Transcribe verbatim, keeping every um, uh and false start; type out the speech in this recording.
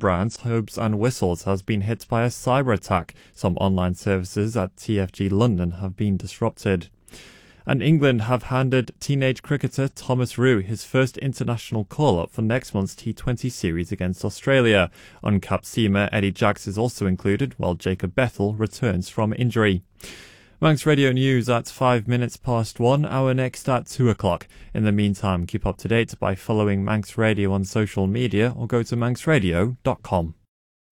brand Hobes and Whistles has been hit by a cyber attack. Some online services at T F G London have been disrupted. And England have handed teenage cricketer Thomas Rue his first international call-up for next month's T twenty series against Australia. Uncapped seamer Eddie Jacks is also included, while Jacob Bethel returns from injury. Manx Radio News at five minutes past one, our next at two o'clock. In the meantime, keep up to date by following Manx Radio on social media or go to manx radio dot com.